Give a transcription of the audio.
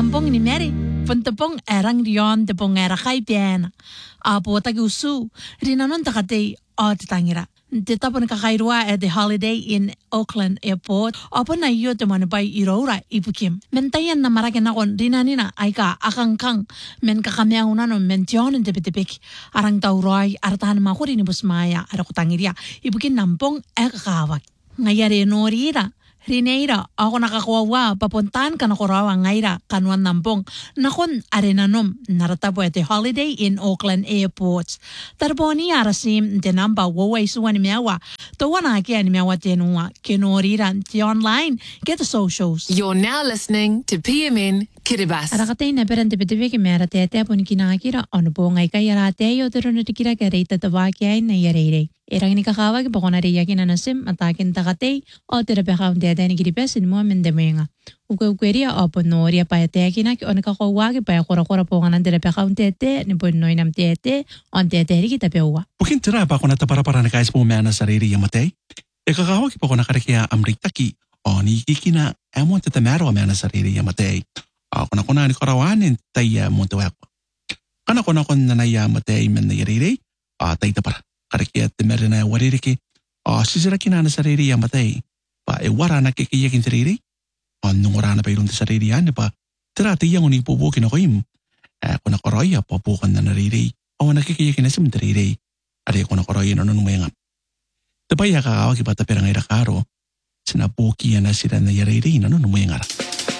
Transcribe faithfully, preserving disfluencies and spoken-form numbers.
Ampong ni Mary, punta pong erang riyon te pong era kay piena. Apo tagusu, rinanon takate o titangira. Tita pon kakairua at the Holiday Inn Auckland Airport. Apo na iyo te manubay irora ipukim. Mentayan na marakin akon rinanina ay ka akangkang men kakamiang unanon men tiyonin te pitipik. Arang tauroy aratahan makuri ni busmaya arakutangiria. Ipukin nampong e kakawag. Ngayari norira. Rineira, ako nakakuwawa, papuntaan ka na kurawa ngaira, kanuan nampong, nakon arenanom, naratapo at the Holiday Inn Auckland Airport. Tarpo ni arasim, tenamba, waway suwan ni miawa, tawa na kia ni miawa tenua, kinoriran, ti online, get the socials. You're now listening to P M N Kiribati. Arakatay na peran tipitipi ki mera tete apon kinakira, ono po ngay kaya rate, yo tero na tikira kaya rita tawakiay na yarere. Irang ni kakawag pa ko na riyakin na nasim atakin takatay o tirapakaw dede ni kiripesin mo amende mo nga. Ukawkweria o ponoria pa yatekin na ki o nakakawag pa ya kura-kura po nga ng tirapakaw tete ni ponoy nam tete o tete ri kita pewa. Pukin tira pa ko na tapara-para na kais po mea na sarili yamatay. E kakawag pa ko na karikia amritaki o ni kikina emo tatamero mea na sarili yamatay. Ako na ko na ni karawanin tayo mo tuwa ko. Kana ko na ko na nayamatay men na yariri o tayo tapara. Karakia te mera na waririki, o sisira kina na sarili yamatay, pa e wara na kikiyakin sarili, o nungura na pa ilong sarili yan, pa tira tiyang uning pubukin ako im, e kung nakoroya, papukan na narili, o nakikiyakin na sim narili, ari kung nakoroya na nung mayangap. Tapaya kakawag iba tapira ngay rakaro, sinapukiya na sila na yarili na nung mayangap.